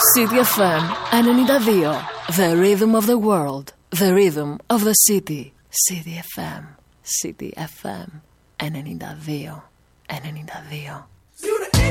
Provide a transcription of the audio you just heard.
City FM 92. The rhythm of the world. The rhythm of the city. City FM. City FM 92. 92.